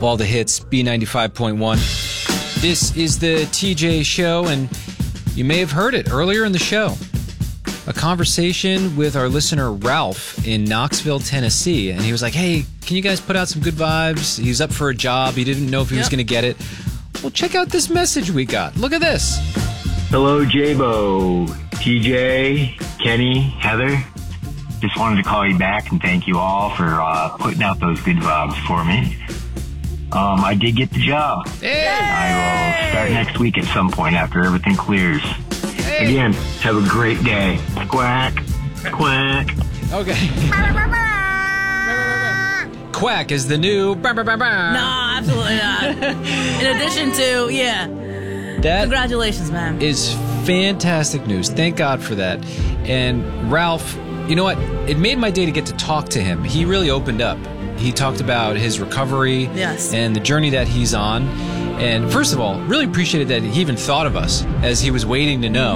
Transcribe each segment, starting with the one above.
All the hits, B95.1. This is the TJ Show, and you may have heard it earlier in the show. A conversation with our listener Ralph in Knoxville, Tennessee. And he was like, hey, can you guys put out some good vibes? He was up for a job. He didn't know if he was going to get it. Well, check out this message we got. Look at this. Hello, J-Bo, TJ, Kenny, Heather. Just wanted to call you back and thank you all for putting out those good vibes for me. I did get the job. Hey! I will start next week at some point after everything clears. Hey! Again, have a great day. Quack, quack. Okay. Quack is the new... No, absolutely not. In addition to, That congratulations, man. Is fantastic news. Thank God for that. And Ralph, you know what? It made my day to get to talk to him. He really opened up. He talked about his recovery and the journey that he's on. And first of all, really appreciated that he even thought of us as he was waiting to know.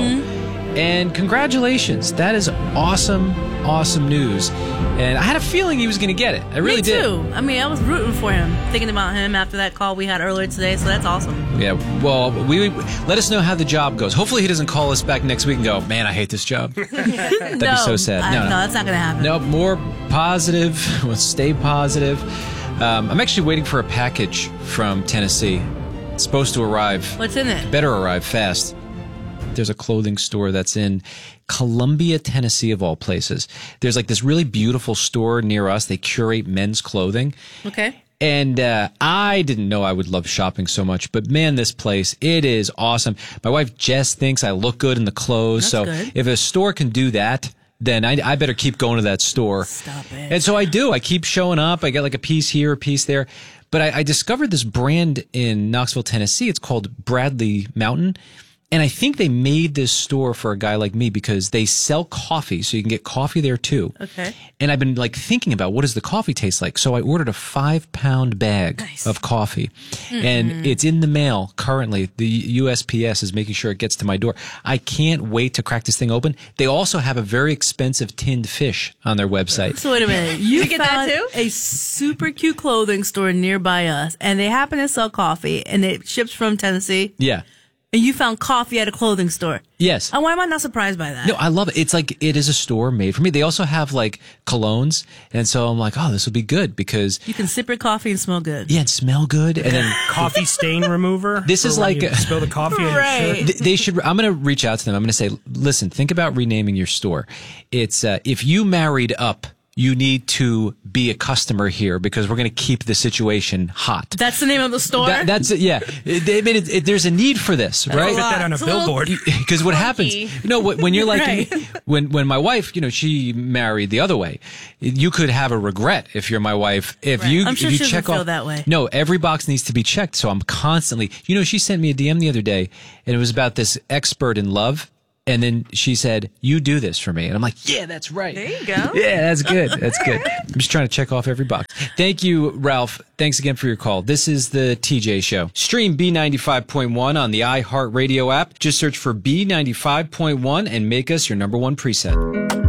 And congratulations. That is awesome, awesome news. And I had a feeling he was going to get it. I really did. Me too. I mean, I was rooting for him, thinking about him after that call we had earlier today, so that's awesome. Yeah, well, we let us know how the job goes. Hopefully he doesn't call us back next week and go, man, I hate this job. That'd be so sad. No, that's not going to happen. No, more positive. We'll stay positive. I'm actually waiting for a package from Tennessee. It's supposed to arrive. What's in it? Better arrive fast. There's a clothing store that's in Columbia, Tennessee, of all places. There's like this really beautiful store near us. They curate men's clothing. Okay. And I didn't know I would love shopping so much, but man, this place, it is awesome. My wife Jess thinks I look good in the clothes. That's so good. If a store can do that, then I better keep going to that store. Stop it. And so I do. I keep showing up. I get like a piece here, a piece there. But I discovered this brand in Knoxville, Tennessee. It's called Bradley Mountain. And I think they made this store for a guy like me because they sell coffee, so you can get coffee there too. Okay. And I've been like thinking about what does the coffee taste like. So I ordered a 5-pound bag of coffee, and it's in the mail currently. The USPS is making sure it gets to my door. I can't wait to crack this thing open. They also have a very expensive tinned fish on their website. So wait a minute. You get that found too? a super cute clothing store nearby us, and they happen to sell coffee, and it ships from Tennessee. Yeah. And you found coffee at a clothing store. Yes. And why am I not surprised by that? No, I love it. It's like it is a store made for me. They also have like colognes, and so I'm like, oh, this will be good because you can sip your coffee and smell good. Yeah, and smell good, and then coffee stain remover. This is like spill the coffee on your shirt. They should. I'm going to reach out to them. I'm going to say, listen, think about renaming your store. It's if you married up, you need to be a customer here because we're going to keep the situation hot. That's the name of the store? That's it, yeah. There's a need for this, right? Put that on a billboard. Because what happens, when you're like, Right. when my wife, she married the other way, you could have a regret if you're my wife. If Right. you, I'm sure if you she doesn't check feel off, that way. No, every box needs to be checked. So I'm constantly, she sent me a DM the other day and it was about this expert in love. And then she said, you do this for me. And I'm like, yeah, that's right. There you go. Yeah, that's good. That's good. I'm just trying to check off every box. Thank you, Ralph. Thanks again for your call. This is the TJ Show. Stream B95.1 on the iHeartRadio app. Just search for B95.1 and make us your number one preset.